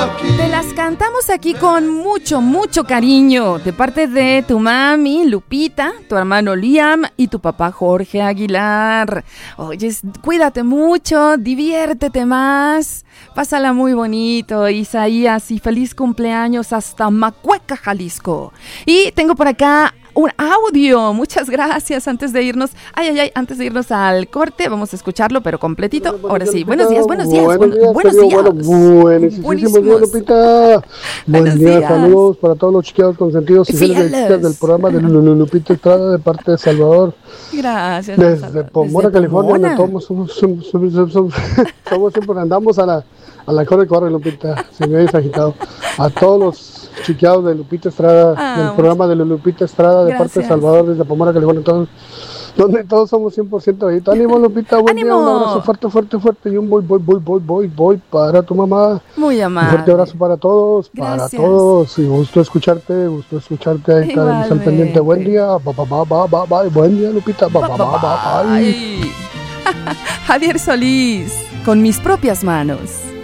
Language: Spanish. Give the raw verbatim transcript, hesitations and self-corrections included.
Te las cantamos aquí con mucho, mucho cariño, de parte de tu mami, Lupita, tu hermano Liam y tu papá Jorge Aguilar. Oye, cuídate mucho, diviértete más, pásala muy bonito, Isaías, y feliz cumpleaños hasta Macueca, Jalisco. Y tengo por acá un audio, muchas gracias. Antes de irnos, ay, ay, ay, antes de irnos al corte, vamos a escucharlo, pero completito. Bueno, Ahora sí, buenos días, buenos días, buenos días. Buenos días. Bueno, buenísimos días, Lupita. Buen día, días. Saludos para todos los chiquillos consentidos y fieles del programa de Lupita Estrada de parte de Salvador. Gracias. Desde Pomona, California, donde todos somos, somos, somos, somos, somos, somos siempre andamos a la, a la corre, corre, Lupita, se me habéis agitado. A todos los chiqueados de Lupita Estrada, ah, del programa de Lupita Estrada, de gracias. Parte de Salvador, desde Pomona, California, todos, donde todos somos cien por ciento ahí. Ánimo, Lupita, buen ¡ánimo! Día, un abrazo fuerte, fuerte, fuerte, y un voy, voy, voy, voy, voy, voy para tu mamá. Muy amable. Un fuerte abrazo para todos, gracias. Para todos, y gusto escucharte, gusto escucharte ahí, está al pendiente. Buen día, ba, ba, ba, ba, ba, ba, buen día, Lupita, ba, ba, ba, ba, ba, ba. Javier Solís, con mis propias manos.